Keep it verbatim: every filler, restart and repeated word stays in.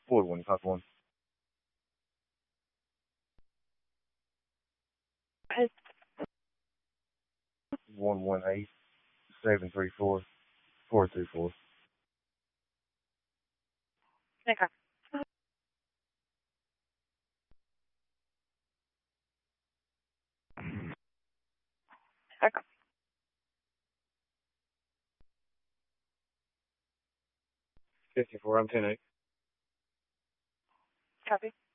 Four one, copy one. One one eight seven three four four two four. Okay. Okay. Fifty four, I'm ten eight. Copy.